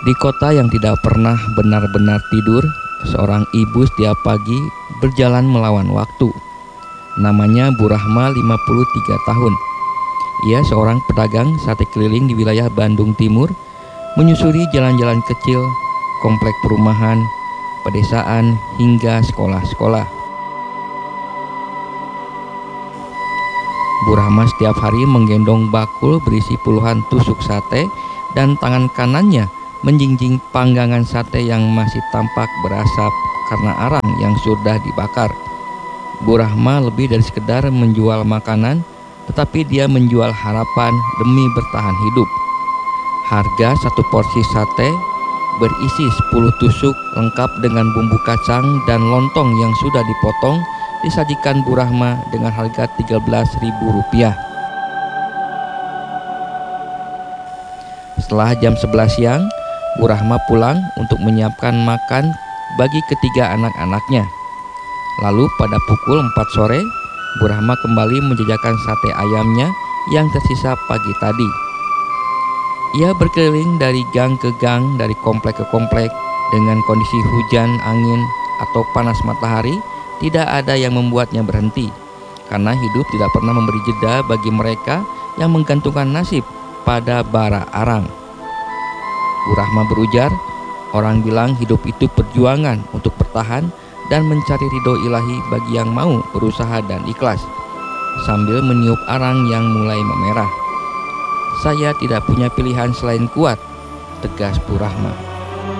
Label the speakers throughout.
Speaker 1: Di kota yang tidak pernah benar-benar tidur, seorang ibu setiap pagi berjalan melawan waktu. Namanya Bu Rahma, 53 tahun. Ia seorang pedagang sate keliling di wilayah Bandung Timur, menyusuri jalan-jalan kecil, komplek perumahan, pedesaan, hingga sekolah-sekolah. Bu Rahma setiap hari menggendong bakul berisi puluhan tusuk sate dan tangan kanannya menjinjing panggangan sate yang masih tampak berasap karena arang yang sudah dibakar. Bu Rahma lebih dari sekedar menjual makanan, tetapi dia menjual harapan demi bertahan hidup. Harga satu porsi sate berisi 10 tusuk lengkap dengan bumbu kacang dan lontong yang sudah dipotong disajikan Bu Rahma dengan harga Rp13.000. Setelah jam 11 siang, Bu Rahma pulang untuk menyiapkan makan bagi ketiga anak-anaknya. Lalu pada pukul 4 sore, Bu Rahma kembali menjajakan sate ayamnya yang tersisa pagi tadi. Ia berkeliling dari gang ke gang, dari komplek ke komplek, dengan kondisi hujan, angin, atau panas matahari. Tidak ada yang membuatnya berhenti, karena hidup tidak pernah memberi jeda bagi mereka yang menggantungkan nasib pada bara arang. Bu Rahma berujar, orang bilang hidup itu perjuangan untuk bertahan dan mencari ridho ilahi bagi yang mau berusaha dan ikhlas, sambil meniup arang yang mulai memerah. Saya tidak punya pilihan selain kuat, tegas Bu Rahma.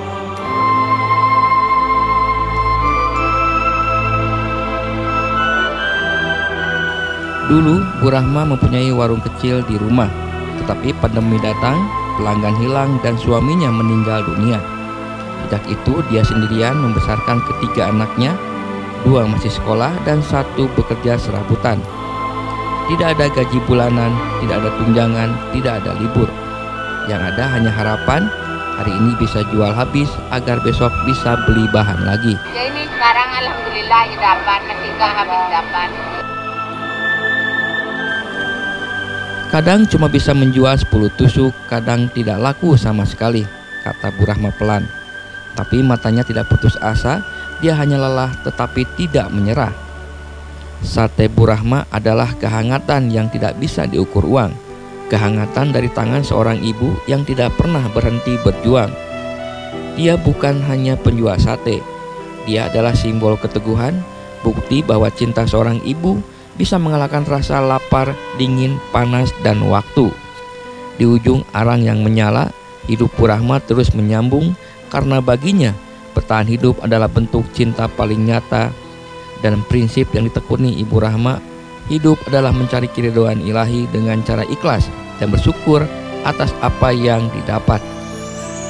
Speaker 1: Dulu Bu Rahma mempunyai warung kecil di rumah, tetapi pandemi datang, pelanggan hilang dan suaminya meninggal dunia. Sejak itu dia sendirian membesarkan ketiga anaknya, 2 masih sekolah dan 1 bekerja serabutan. Tidak ada gaji bulanan, tidak ada tunjangan, tidak ada libur. Yang ada hanya harapan hari ini bisa jual habis agar besok bisa beli bahan lagi.
Speaker 2: Ya ini sekarang alhamdulillah dapat, ketika habis dapat.
Speaker 1: Kadang cuma bisa menjual 10 tusuk, kadang tidak laku sama sekali, kata Bu Rahma pelan. Tapi matanya tidak putus asa, dia hanya lelah tetapi tidak menyerah. Sate Bu Rahma adalah kehangatan yang tidak bisa diukur uang. Kehangatan dari tangan seorang ibu yang tidak pernah berhenti berjuang. Dia bukan hanya penjual sate, dia adalah simbol keteguhan, bukti bahwa cinta seorang ibu bisa mengalahkan rasa lapar, dingin, panas, dan waktu. Di ujung arang yang menyala, hidup Bu Rahma terus menyambung karena baginya bertahan hidup adalah bentuk cinta paling nyata dan prinsip yang ditekuni Ibu Rahma. Hidup adalah mencari keridhaan ilahi dengan cara ikhlas dan bersyukur atas apa yang didapat.